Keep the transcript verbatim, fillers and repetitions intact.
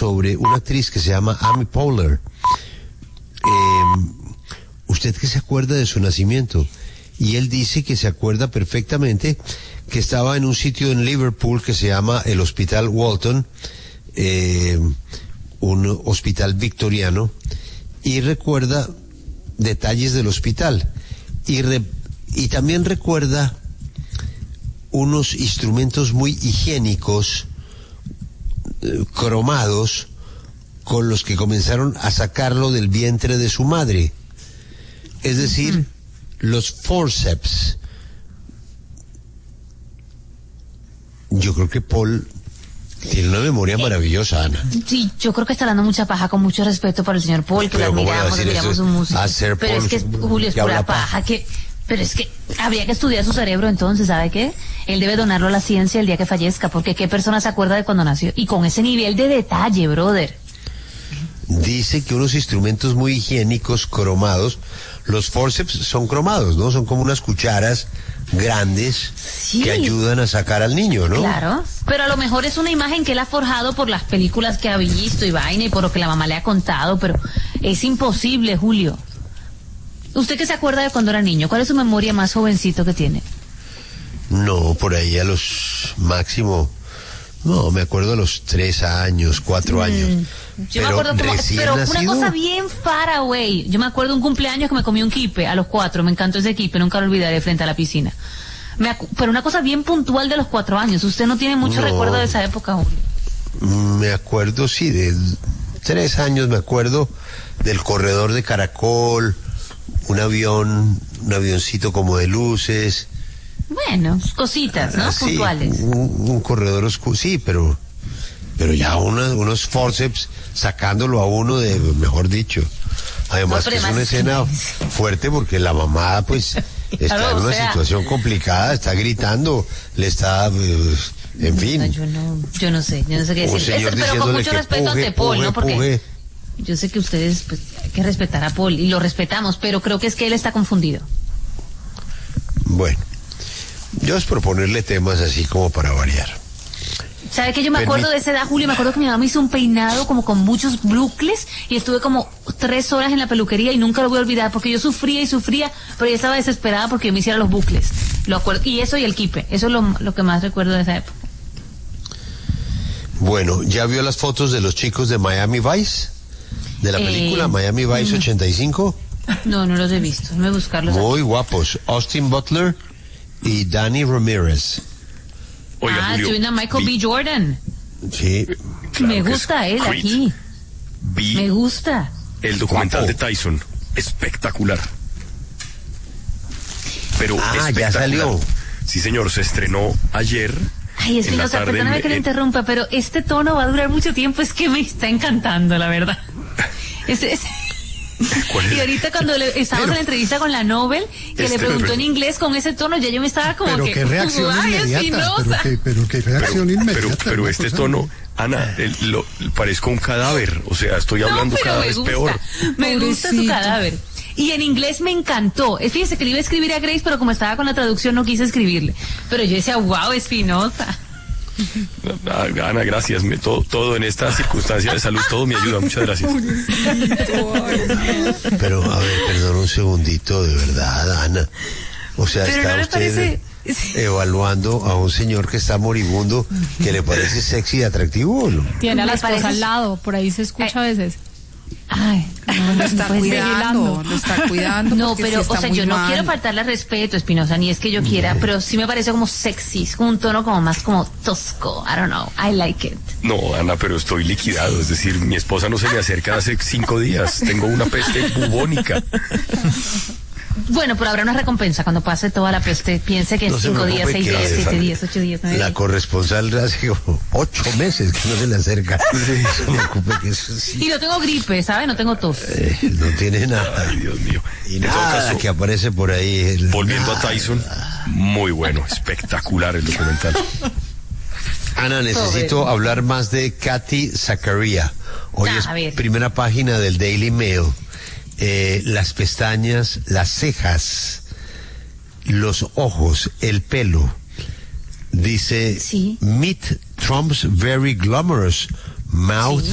sobre una actriz que se llama Amy Poehler. Eh, ¿Usted qué se acuerda de su nacimiento? Y él dice que se acuerda perfectamente que estaba en un sitio en Liverpool que se llama el Hospital Walton, eh, un hospital victoriano, y recuerda detalles del hospital. Y, re, y también recuerda unos instrumentos muy higiénicos, eh, cromados, con los que comenzaron a sacarlo del vientre de su madre. Es decir, mm. los forceps. Yo creo que Paul tiene una memoria maravillosa, Ana. Sí, yo creo que está dando mucha paja, con mucho respeto para el señor Paul, que lo admiramos, admiramos su música. Pero Paul, es que, Julio, es pura paja, paja, que... Pero es que habría que estudiar su cerebro entonces, ¿sabe qué? Él debe donarlo a la ciencia el día que fallezca, porque ¿qué persona se acuerda de cuando nació? Y con ese nivel de detalle, brother. Dice que unos instrumentos muy higiénicos, cromados, los forceps son cromados, ¿no? Son como unas cucharas grandes, sí, que ayudan a sacar al niño, ¿no? Claro, pero a lo mejor es una imagen que él ha forjado por las películas que ha visto y vaina y por lo que la mamá le ha contado, pero es imposible, Julio. ¿Usted qué se acuerda de cuando era niño? ¿Cuál es su memoria más jovencito que tiene? No, por ahí a los máximo, no, me acuerdo a los tres años, cuatro años. Mm, yo pero me acuerdo como, pero nacido, una cosa bien far away. Yo me acuerdo un cumpleaños que me comí un quipe a los cuatro, me encantó ese quipe, nunca lo olvidaré, frente a la piscina. Me acu- pero una cosa bien puntual de los cuatro años. Usted no tiene mucho no, recuerdo de esa época, Julio. Me acuerdo, sí, de tres años me acuerdo del corredor de caracol, un avión, un avioncito como de luces. Bueno, cositas, ¿no? Sí, puntuales. Un, un corredor oscuro, sí, pero pero ya una, unos forceps sacándolo a uno de, mejor dicho. Además no, que es una escena fuerte porque la mamá, pues, está claro, en una o sea, situación complicada, está gritando, le está, eh, en fin. No, yo no, yo no sé, yo no sé qué decir. Es, pero con mucho respeto ante Paul, ¿no? Porque puje. Yo sé que ustedes, pues, hay que respetar a Paul y lo respetamos, pero creo que es que él está confundido. Bueno, yo es proponerle temas así como para variar. ¿Sabe que yo me acuerdo de esa edad, Julio? Me acuerdo que mi mamá me hizo un peinado como con muchos bucles y estuve como tres horas en la peluquería y nunca lo voy a olvidar porque yo sufría y sufría, pero yo estaba desesperada porque yo me hiciera los bucles. Lo acuerdo. Y eso y el quipe, eso es lo, lo que más recuerdo de esa época. Bueno, ¿ya vio las fotos de los chicos de Miami Vice? De la película eh, Miami Vice mm. ochenta y cinco. No, no los he visto, déjame buscarlos. Muy aquí. guapos, Austin Butler y Danny Ramirez. Oiga, ah, Julio, a Michael vi, B. Jordan. Sí. Claro me gusta él Creed. Aquí. Vi me gusta. El documental Guapo. de Tyson. Espectacular. Pero ah, espectacular. Ya salió. Sí, señor, se estrenó ayer. Ay, es que no sé, perdóname que le interrumpa, pero este tono va a durar mucho tiempo, es que me está encantando, la verdad. Es, es... Y ahorita cuando le, estábamos pero, en la entrevista con la Nobel, que este, le preguntó pero, en inglés con ese tono, ya yo me estaba como pero que... Qué reacción inmediata, pero, qué, pero qué reacción pero, inmediata. Pero, pero este cosa. tono, Ana, el, lo, parezco un cadáver, o sea, estoy hablando no, cada vez gusta, peor. Me Pobrecito. gusta su cadáver. Y en inglés me encantó. Fíjese que le iba a escribir a Grace, pero como estaba con la traducción no quise escribirle. Pero yo decía, wow, Espinosa. Ana, gracias. Me, todo, todo en esta circunstancia de salud, todo me ayuda. Muchas gracias. Pero, a ver, perdón un segundito, de verdad, Ana. O sea, Pero está no usted parece... evaluando a un señor que está moribundo, que le parece sexy y atractivo, ¿o no? Tiene a la esposa al lado, por ahí se escucha a veces. Ay, no, lo está pues cuidando, lo está cuidando. No, pero, sí o sea, yo mal. no quiero faltarle respeto, Espinosa, ni es que yo quiera, no. pero sí me parece como sexy, como un tono como más como tosco, I don't know, I like it. No, Ana, pero estoy liquidado, es decir, mi esposa no se me acerca hace cinco días, tengo una peste bubónica. Bueno, pero habrá una recompensa cuando pase toda la peste. Piense que en no cinco días, seis días, siete días, ocho días, nueve La días. corresponsal hace como ocho meses que no se le acerca. No me ocupe que eso sí. Y no tengo gripe, ¿sabe? No tengo tos. Eh, no tiene nada. Ay, Dios mío. Y en nada caso, que aparece por ahí. El... Volviendo a Tyson, muy bueno, espectacular el documental. Ana, necesito Sobre. hablar más de Kathy Zakaria. Hoy ah, es primera página del Daily Mail. Eh, las pestañas, las cejas, los ojos, el pelo. Dice, sí. Meet Trump's very glamorous mouth. Sí.